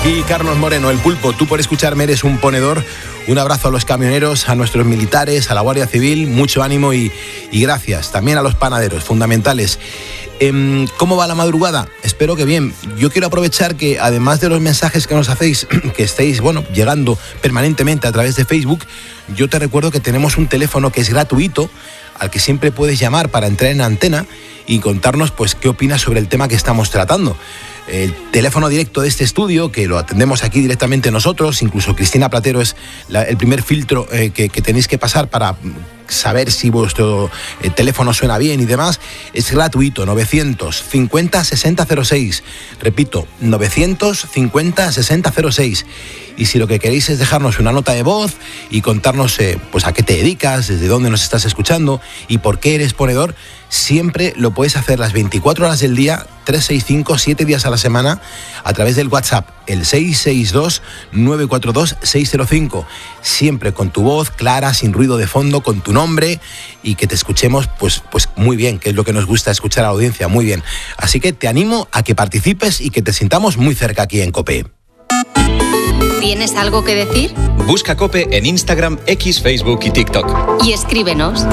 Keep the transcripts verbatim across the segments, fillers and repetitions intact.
Y Carlos Moreno, el Pulpo, tú por escucharme eres un ponedor. Un abrazo a los camioneros, a nuestros militares, a la Guardia Civil, mucho ánimo y, y gracias. También a los panaderos, fundamentales. Eh, ¿Cómo va la madrugada? Espero que bien. Yo quiero aprovechar que, además de los mensajes que nos hacéis, que estéis, bueno, llegando permanentemente a través de Facebook, yo te recuerdo que tenemos un teléfono que es gratuito, al que siempre puedes llamar para entrar en antena y contarnos, pues, qué opinas sobre el tema que estamos tratando. El teléfono directo de este estudio, que lo atendemos aquí directamente nosotros, incluso Cristina Platero es la, el primer filtro eh, que, que tenéis que pasar para saber si vuestro eh, teléfono suena bien y demás, es gratuito, novecientos cincuenta sesenta cero seis. Repito, novecientos cincuenta sesenta cero seis. Y si lo que queréis es dejarnos una nota de voz y contarnos eh, pues a qué te dedicas, desde dónde nos estás escuchando y por qué eres ponedor, siempre lo puedes hacer las veinticuatro horas del día, trescientos sesenta y cinco, siete días a la semana, a través del WhatsApp, el seis seis dos nueve cuatro dos seis cero cinco. Siempre con tu voz clara, sin ruido de fondo, con tu nombre y que te escuchemos pues, pues muy bien, que es lo que nos gusta escuchar a la audiencia, muy bien. Así que te animo a que participes y que te sintamos muy cerca aquí en COPE. ¿Tienes algo que decir? Busca COPE en Instagram, X, Facebook y TikTok. Y escríbenos.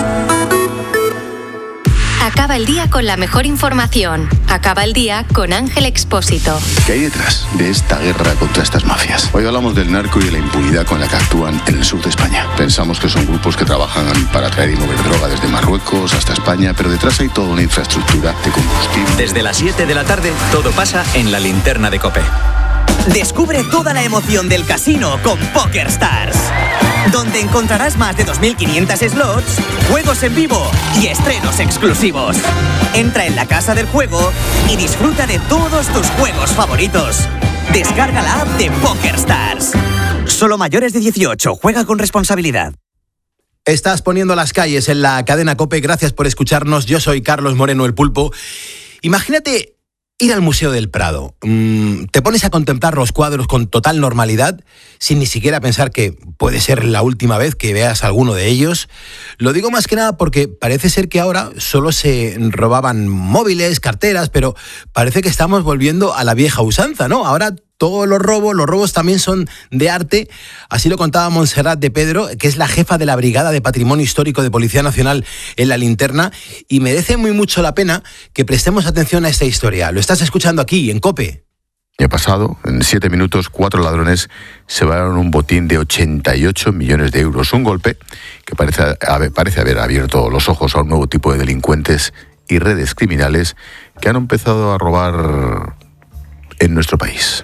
Acaba el día con la mejor información. Acaba el día con Ángel Expósito. ¿Qué hay detrás de esta guerra contra estas mafias? Hoy hablamos del narco y de la impunidad con la que actúan en el sur de España. Pensamos que son grupos que trabajan para traer y mover droga desde Marruecos hasta España, pero detrás hay toda una infraestructura de combustible. Desde las siete de la tarde, todo pasa en la linterna de COPE. Descubre toda la emoción del casino con PokerStars, donde encontrarás más de dos mil quinientos slots, juegos en vivo y estrenos exclusivos. Entra en la casa del juego y disfruta de todos tus juegos favoritos. Descarga la app de PokerStars. Solo mayores de dieciocho. Juega con responsabilidad. Estás poniendo las calles en la cadena COPE. Gracias por escucharnos. Yo soy Carlos Moreno, el Pulpo. Imagínate ir al Museo del Prado. Mm, te pones a contemplar los cuadros con total normalidad, sin ni siquiera pensar que puede ser la última vez que veas alguno de ellos. Lo digo más que nada porque parece ser que ahora solo se robaban móviles, carteras, pero parece que estamos volviendo a la vieja usanza, ¿no? Ahora todos los robos, los robos también son de arte. Así lo contaba Montserrat de Pedro, que es la jefa de la Brigada de Patrimonio Histórico de Policía Nacional en La Linterna, y merece muy mucho la pena que prestemos atención a esta historia. Lo estás escuchando aquí, en COPE. Ya pasado, en siete minutos, cuatro ladrones se llevaron un botín de ochenta y ocho millones de euros. Un golpe que parece, parece haber abierto los ojos a un nuevo tipo de delincuentes y redes criminales que han empezado a robar en nuestro país.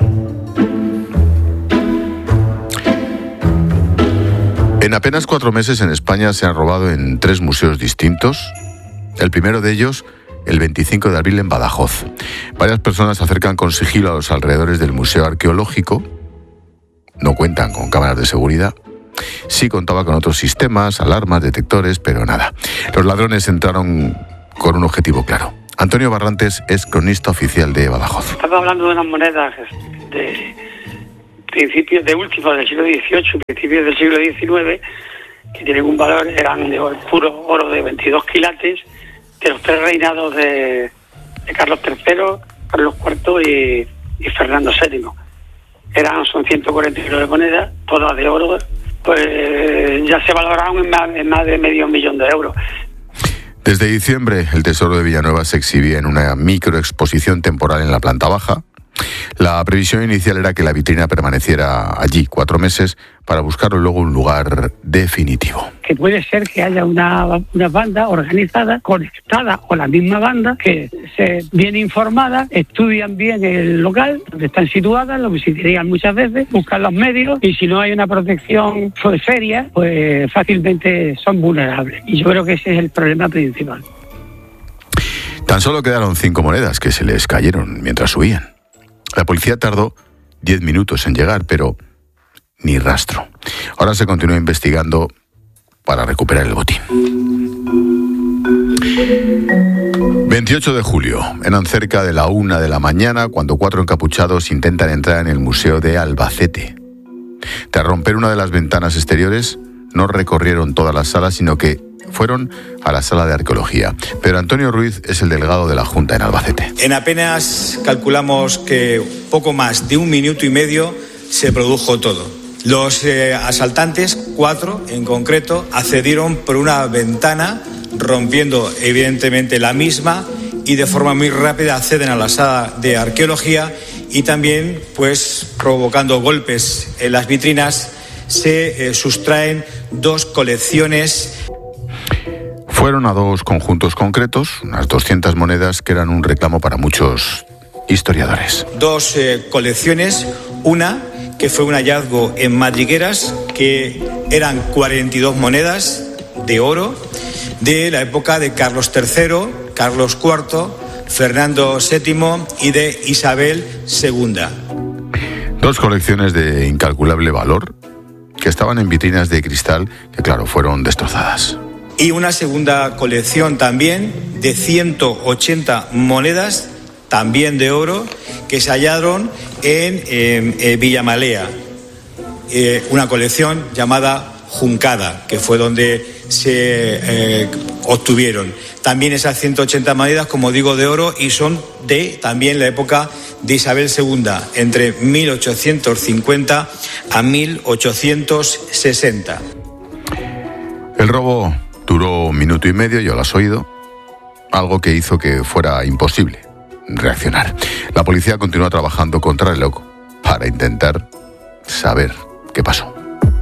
En apenas cuatro meses en España se han robado en tres museos distintos. El primero de ellos, el veinticinco de abril en Badajoz. Varias personas se acercan con sigilo a los alrededores del Museo Arqueológico. No cuentan con cámaras de seguridad. Sí contaba con otros sistemas, alarmas, detectores, pero nada. Los ladrones entraron con un objetivo claro. Antonio Barrantes es cronista oficial de Badajoz. Estamos hablando de unas monedas de principios de últimos del siglo dieciocho, principios del siglo diecinueve, que tienen un valor, eran de puro oro de veintidós quilates, de los tres reinados de, de Carlos tercero, Carlos cuarto y, y Fernando séptimo. Eran, son ciento cuarenta y nueve monedas, todas de oro, pues ya se valoraron en más, en más de medio millón de euros. Desde diciembre, el Tesoro de Villanueva se exhibía en una microexposición temporal en la planta baja. La previsión inicial era que la vitrina permaneciera allí cuatro meses para buscar luego un lugar definitivo. Que puede ser que haya una, una banda organizada, conectada con la misma banda, que se bien informada, estudian bien el local donde están situadas, lo visitarían muchas veces, buscan los medios y si no hay una protección seria, pues fácilmente son vulnerables. Y yo creo que ese es el problema principal. Tan solo quedaron cinco monedas que se les cayeron mientras subían. La policía tardó diez minutos en llegar, pero ni rastro. Ahora se continúa investigando para recuperar el botín. veintiocho de julio, eran cerca de la una de la mañana cuando cuatro encapuchados intentan entrar en el Museo de Albacete. Tras romper una de las ventanas exteriores, no recorrieron todas las salas, sino que fueron a la sala de arqueología. Pedro Antonio Ruiz es el delegado de la Junta en Albacete. En apenas calculamos que poco más de un minuto y medio se produjo todo. Los eh, asaltantes, cuatro en concreto, accedieron por una ventana, rompiendo evidentemente la misma, y de forma muy rápida acceden a la sala de arqueología y también, pues, provocando golpes en las vitrinas, se eh, sustraen dos colecciones. Fueron a dos conjuntos concretos, unas doscientas monedas que eran un reclamo para muchos historiadores. Dos eh, colecciones, una que fue un hallazgo en madrigueras, que eran cuarenta y dos monedas de oro de la época de Carlos tercero, Carlos cuarto, Fernando séptimo y de Isabel segunda. Dos colecciones de incalculable valor que estaban en vitrinas de cristal que, claro, fueron destrozadas. Y una segunda colección también de ciento ochenta monedas, también de oro, que se hallaron en eh, eh, Villamalea. Eh, una colección llamada Juncada, que fue donde se eh, obtuvieron. También esas ciento ochenta monedas, como digo, de oro, y son de también la época de Isabel segunda, entre mil ochocientos cincuenta a mil ochocientos sesenta. El robo duró un minuto y medio, ya lo has oído, algo que hizo que fuera imposible reaccionar. La policía continúa trabajando contra el reloj para intentar saber qué pasó.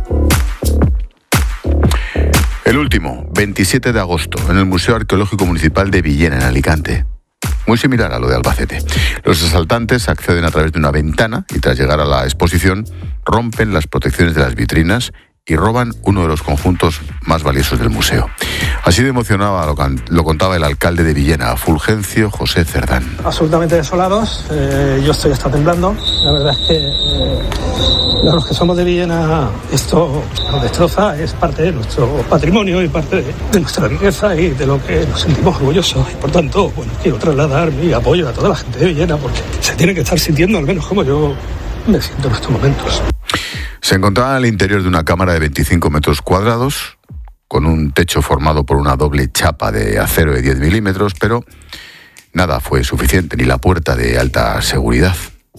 El último, veintisiete de agosto, en el Museo Arqueológico Municipal de Villena, en Alicante. Muy similar a lo de Albacete. Los asaltantes acceden a través de una ventana y, tras llegar a la exposición, rompen las protecciones de las vitrinas y roban uno de los conjuntos más valiosos del museo. Así de emocionada lo, lo contaba el alcalde de Villena, Fulgencio José Cerdán. Absolutamente desolados, eh, yo estoy hasta temblando. La verdad es que eh, los que somos de Villena, esto nos destroza, es parte de nuestro patrimonio y parte de, de nuestra riqueza y de lo que nos sentimos orgullosos. Y por tanto, bueno, quiero trasladar mi apoyo a toda la gente de Villena, porque se tiene que estar sintiendo, al menos como yo me siento en estos momentos. Se encontraba en el interior de una cámara de veinticinco metros cuadrados, con un techo formado por una doble chapa de acero de diez milímetros, pero nada fue suficiente, ni la puerta de alta seguridad.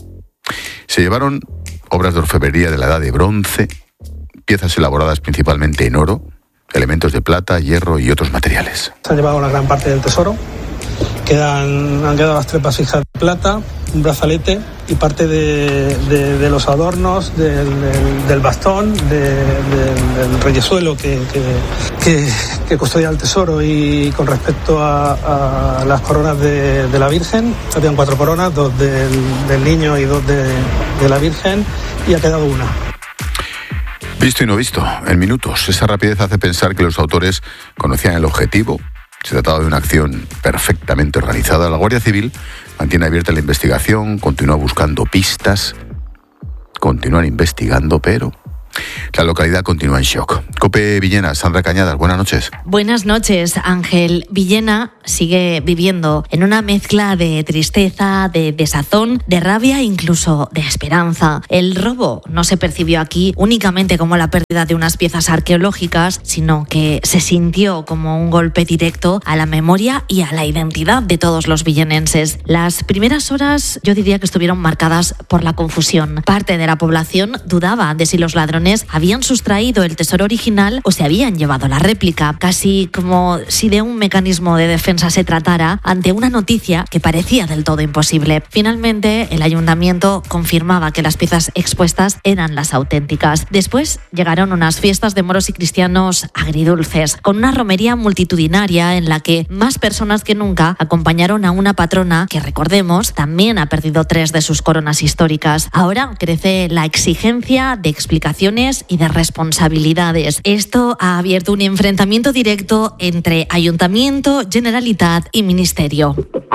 Se llevaron obras de orfebrería de la edad de bronce, piezas elaboradas principalmente en oro, elementos de plata, hierro y otros materiales. Se han llevado una gran parte del tesoro. Quedan, han quedado las tres vasijas de plata, un brazalete y parte de, de, de los adornos del, del, del bastón, de, de, del reyesuelo que, que, que, que custodia el tesoro. Y con respecto a, a las coronas de, de la Virgen, habían cuatro coronas, dos del, del niño y dos de, de la Virgen, y ha quedado una. Visto y no visto, en minutos. Esa rapidez hace pensar que los autores conocían el objetivo. Se trataba de una acción perfectamente organizada. La Guardia Civil mantiene abierta la investigación, continúa buscando pistas, continúan investigando, pero la localidad continúa en shock. COPE Villena, Sandra Cañadas, buenas noches. Buenas noches, Ángel. Villena sigue viviendo en una mezcla de tristeza, de desazón, de rabia e incluso de esperanza. El robo no se percibió aquí únicamente como la pérdida de unas piezas arqueológicas, sino que se sintió como un golpe directo a la memoria y a la identidad de todos los villenenses. Las primeras horas yo diría que estuvieron marcadas por la confusión. Parte de la población dudaba de si los ladrones habían sustraído el tesoro original o se habían llevado la réplica, casi como si de un mecanismo de defensa se tratara ante una noticia que parecía del todo imposible. Finalmente, el ayuntamiento confirmaba que las piezas expuestas eran las auténticas. Después llegaron unas fiestas de moros y cristianos agridulces, con una romería multitudinaria en la que más personas que nunca acompañaron a una patrona que, recordemos, también ha perdido tres de sus coronas históricas. Ahora crece la exigencia de explicaciones y de responsabilidades. Esto ha abierto un enfrentamiento directo entre Ayuntamiento, Generalitat y Ministerio.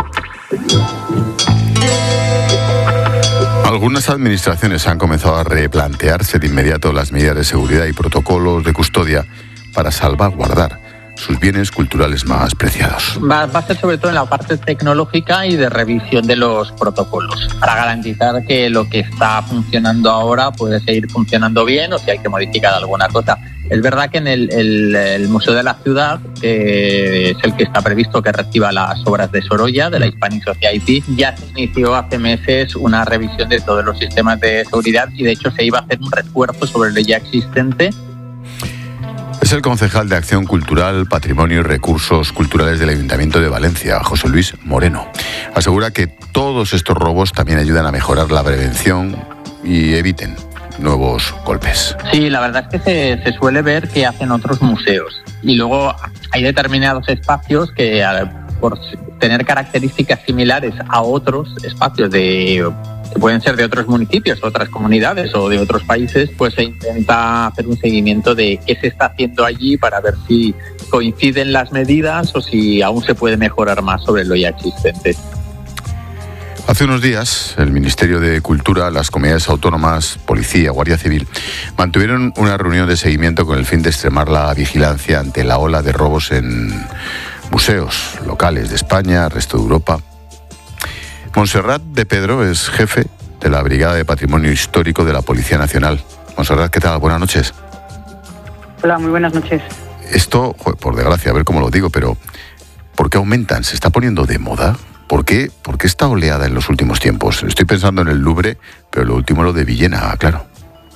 Algunas administraciones han comenzado a replantearse de inmediato las medidas de seguridad y protocolos de custodia para salvaguardar sus bienes culturales más preciados. Va, va a ser sobre todo en la parte tecnológica y de revisión de los protocolos, para garantizar que lo que está funcionando ahora puede seguir funcionando bien o si hay que modificar alguna cosa. Es verdad que en el, el, el Museo de la Ciudad, que es el que está previsto que reciba las obras de Sorolla, de la Hispanic Society, ya se inició hace meses una revisión de todos los sistemas de seguridad y de hecho se iba a hacer un refuerzo sobre el ya existente. Es el concejal de Acción Cultural, Patrimonio y Recursos Culturales del Ayuntamiento de Valencia, José Luis Moreno. Asegura que todos estos robos también ayudan a mejorar la prevención y eviten nuevos golpes. Sí, la verdad es que se, se suele ver que hacen otros museos y luego hay determinados espacios que por tener características similares a otros espacios de que pueden ser de otros municipios, otras comunidades o de otros países, pues se intenta hacer un seguimiento de qué se está haciendo allí para ver si coinciden las medidas o si aún se puede mejorar más sobre lo ya existente. Hace unos días, el Ministerio de Cultura, las comunidades autónomas, Policía, Guardia Civil, mantuvieron una reunión de seguimiento con el fin de extremar la vigilancia ante la ola de robos en museos locales de España, resto de Europa. Montserrat de Pedro es jefe de la Brigada de Patrimonio Histórico de la Policía Nacional. Montserrat, ¿qué tal? Buenas noches. Hola, muy buenas noches. Esto, por desgracia, a ver cómo lo digo, pero ¿por qué aumentan? ¿Se está poniendo de moda? ¿Por qué, ¿Por qué esta oleada en los últimos tiempos? Estoy pensando en el Louvre, pero lo último lo de Villena, claro.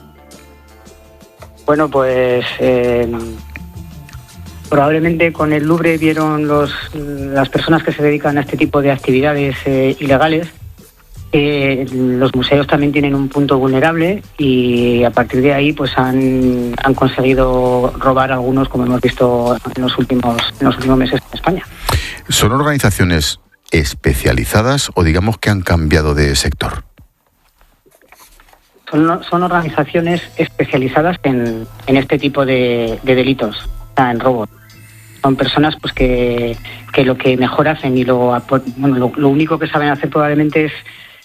Bueno, pues eh, probablemente con el Louvre vieron los, las personas que se dedican a este tipo de actividades eh, ilegales. Eh, los museos también tienen un punto vulnerable y a partir de ahí pues han, han conseguido robar algunos, como hemos visto en los últimos, en los últimos meses en España. ¿Son organizaciones especializadas o digamos que han cambiado de sector? Son, son organizaciones especializadas en, en este tipo de, de delitos, o sea, en robos. Son personas pues que, que lo que mejor hacen y lo, bueno, lo, lo único que saben hacer probablemente es,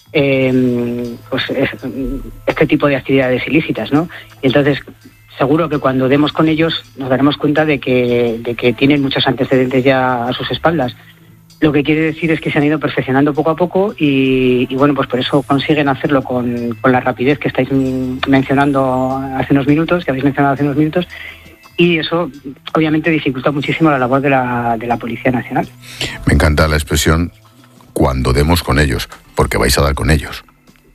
eh, pues es este tipo de actividades ilícitas, ¿no? Y entonces seguro que cuando demos con ellos nos daremos cuenta de que, de que tienen muchos antecedentes ya a sus espaldas. Lo que quiere decir es que se han ido perfeccionando poco a poco y, y bueno, pues por eso consiguen hacerlo con, con la rapidez que estáis mencionando hace unos minutos, que habéis mencionado hace unos minutos, y eso obviamente dificulta muchísimo la labor de la, de la Policía Nacional. Me encanta la expresión cuando demos con ellos, porque vais a dar con ellos.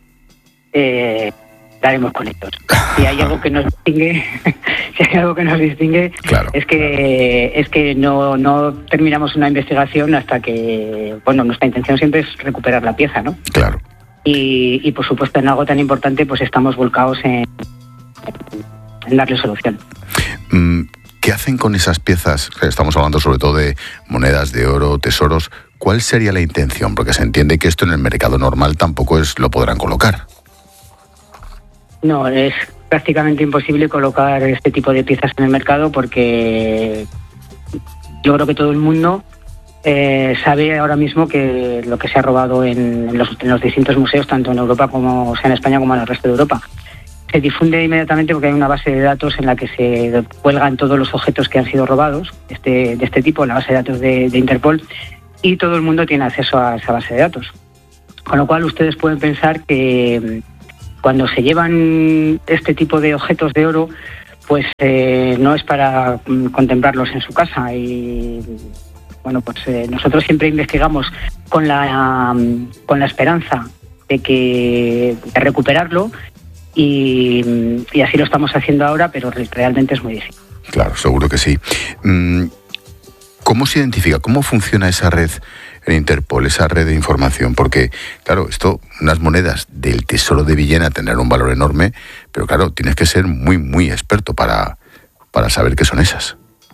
Eh, daremos con ellos. Si hay algo que nos distingue, si hay algo que nos distingue, claro, es que es que no, no terminamos una investigación hasta que, bueno, nuestra intención siempre es recuperar la pieza, ¿no? Claro. Y, y por supuesto en algo tan importante pues estamos volcados en, en darle solución. ¿Qué hacen con esas piezas? Estamos hablando sobre todo de monedas de oro, tesoros. ¿Cuál sería la intención? Porque se entiende que esto en el mercado normal tampoco es lo podrán colocar. No, es prácticamente imposible colocar este tipo de piezas en el mercado porque yo creo que todo el mundo eh, sabe ahora mismo que lo que se ha robado en, en, los, en los distintos museos, tanto en Europa como o sea, en España como en el resto de Europa. Se difunde inmediatamente porque hay una base de datos en la que se cuelgan todos los objetos que han sido robados este, de este tipo, la base de datos de, de Interpol, y todo el mundo tiene acceso a esa base de datos. Con lo cual ustedes pueden pensar que cuando se llevan este tipo de objetos de oro, pues eh, no es para contemplarlos en su casa. Y bueno, pues eh, nosotros siempre investigamos con la, con la esperanza de, que, de recuperarlo. Y, y así lo estamos haciendo ahora, pero realmente es muy difícil. Claro, seguro que sí. ¿Cómo se identifica? ¿Cómo funciona esa red en Interpol, esa red de información? Porque, claro, esto, unas monedas del Tesoro de Villena tendrán un valor enorme, pero claro, tienes que ser muy, muy experto para, para saber qué son esas.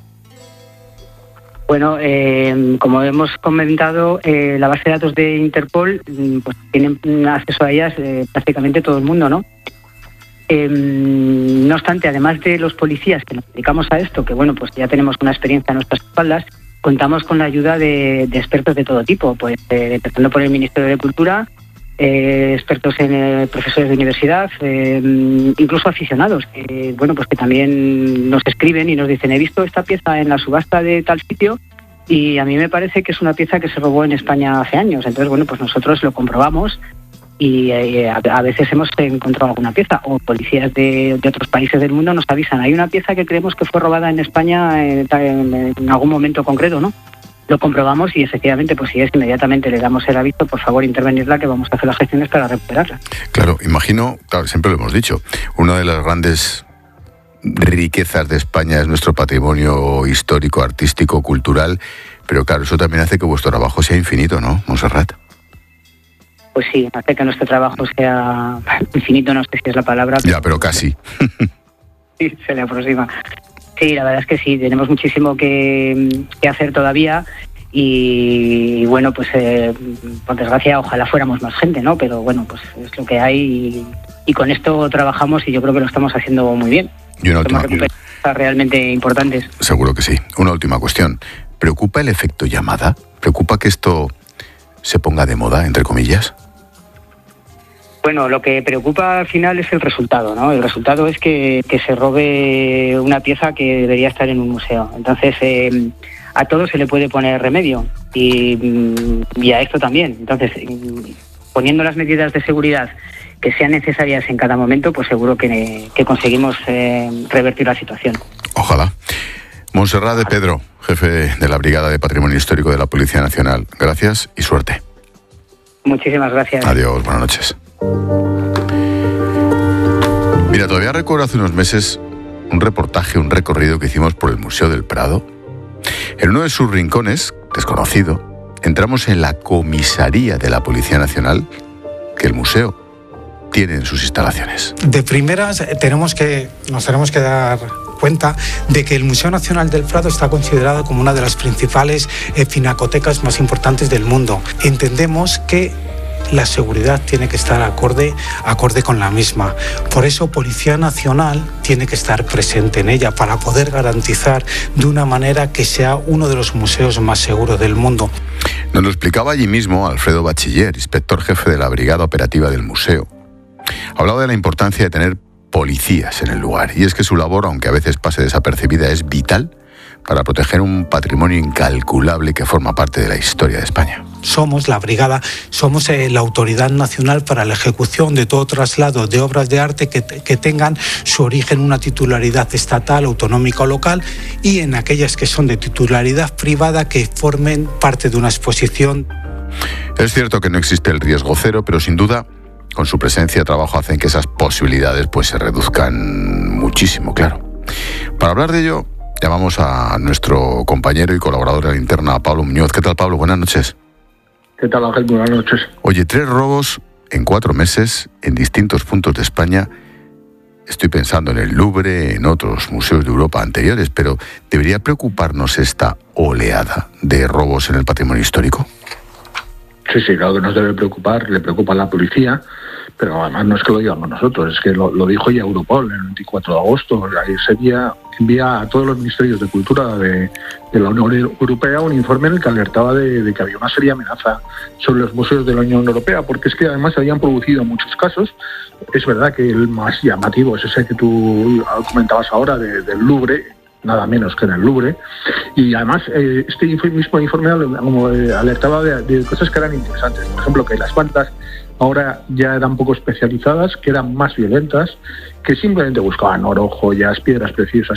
Bueno, eh, como hemos comentado, eh, la base de datos de Interpol, pues tienen acceso a ellas eh, prácticamente todo el mundo, ¿no? Eh, no obstante, además de los policías que nos dedicamos a esto, que bueno, pues ya tenemos una experiencia a nuestras espaldas, contamos con la ayuda de, de expertos de todo tipo, pues eh, empezando por el Ministerio de Cultura, eh, expertos en eh, profesores de universidad, eh, incluso aficionados, que bueno, pues que también nos escriben y nos dicen: he visto esta pieza en la subasta de tal sitio y a mí me parece que es una pieza que se robó en España hace años. Entonces, bueno, pues nosotros lo comprobamos y eh, a, a veces hemos encontrado alguna pieza, o policías de, de otros países del mundo nos avisan, hay una pieza que creemos que fue robada en España en, en, en algún momento concreto, ¿no? Lo comprobamos y efectivamente, pues si es, inmediatamente le damos el aviso, por favor intervenirla, que vamos a hacer las gestiones para recuperarla. Claro, imagino, claro, siempre lo hemos dicho, una de las grandes riquezas de España es nuestro patrimonio histórico, artístico, cultural, pero claro, eso también hace que vuestro trabajo sea infinito, ¿no, Montserrat? Pues sí, hace que nuestro trabajo sea infinito, no sé si es la palabra. Pero... Ya, pero casi. Sí, se le aproxima. Sí, la verdad es que sí, tenemos muchísimo que, que hacer todavía y, y bueno, pues eh, por desgracia ojalá fuéramos más gente, ¿no? Pero bueno, pues es lo que hay y, y con esto trabajamos y yo creo que lo estamos haciendo muy bien. Y una última cuestión. Realmente importantes. Seguro que sí. Una última cuestión. ¿Preocupa el efecto llamada? ¿Preocupa que esto se ponga de moda, entre comillas? Bueno, lo que preocupa al final es el resultado, ¿no? El resultado es que, que se robe una pieza que debería estar en un museo. Entonces, eh, a todo se le puede poner remedio y, y a esto también. Entonces, poniendo las medidas de seguridad que sean necesarias en cada momento, pues seguro que, que conseguimos eh, revertir la situación. Ojalá. Montserrat de Pedro, jefe de la Brigada de Patrimonio Histórico de la Policía Nacional. Gracias y suerte. Muchísimas gracias. Adiós, buenas noches. Mira, todavía recuerdo hace unos meses un reportaje, un recorrido que hicimos por el Museo del Prado. En uno de sus rincones, desconocido, entramos en la comisaría de la Policía Nacional que el museo tiene en sus instalaciones. De primeras tenemos que, nos tenemos que dar cuenta de que el Museo Nacional del Prado está considerado como una de las principales eh, pinacotecas más importantes del mundo. Entendemos que la seguridad tiene que estar acorde, acorde con la misma. Por eso Policía Nacional tiene que estar presente en ella para poder garantizar de una manera que sea uno de los museos más seguros del mundo. Nos lo explicaba allí mismo Alfredo Bachiller, inspector jefe de la Brigada Operativa del Museo. Hablaba de la importancia de tener policías en el lugar, y es que su labor, aunque a veces pase desapercibida, es vital para proteger un patrimonio incalculable que forma parte de la historia de España. Somos la brigada, somos eh, la autoridad nacional para la ejecución de todo traslado de obras de arte que, que tengan su origen en una titularidad estatal, autonómica o local, y en aquellas que son de titularidad privada que formen parte de una exposición. Es cierto que no existe el riesgo cero, pero sin duda, con su presencia y trabajo hacen que esas posibilidades pues se reduzcan muchísimo, claro. Para hablar de ello, llamamos a nuestro compañero y colaborador de la Linterna, Pablo Muñoz. ¿Qué tal, Pablo? Buenas noches. ¿Qué tal, Ángel? Buenas noches. Oye, tres robos en cuatro meses en distintos puntos de España. Estoy pensando en el Louvre, en otros museos de Europa anteriores, pero ¿debería preocuparnos esta oleada de robos en el patrimonio histórico? Sí, sí, claro que nos debe preocupar, le preocupa a la policía, pero además no es que lo digamos nosotros, es que lo, lo dijo ya Europol el veinticuatro de agosto. Ese día envía a todos los ministerios de Cultura de, de la Unión Europea un informe en el que alertaba de, de que había una seria amenaza sobre los museos de la Unión Europea, porque es que además se habían producido muchos casos. Es verdad que el más llamativo es ese que tú comentabas ahora de, del Louvre, nada menos que en el Louvre, y además eh, este mismo informe como, eh, alertaba de, de cosas que eran interesantes, por ejemplo que las bandas ahora ya eran poco especializadas, que eran más violentas, que simplemente buscaban oro, joyas, piedras preciosas